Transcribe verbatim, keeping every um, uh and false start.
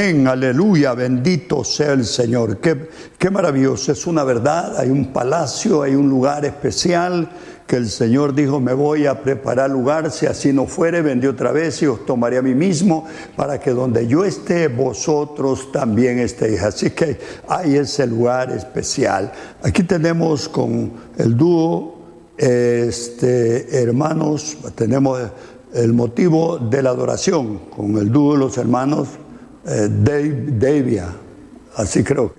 Amén, aleluya, bendito sea el Señor. Qué, qué maravilloso, es una verdad. Hay un palacio, hay un lugar especial que el Señor dijo: me voy a preparar lugar, si así no fuere, vendré otra vez y os tomaré a mí mismo, para que donde yo esté, vosotros también estéis. Así que hay ese lugar especial. Aquí tenemos con el dúo, este, hermanos, tenemos el motivo de la adoración con el dúo de los hermanos eh, Dave, Davia, así creo.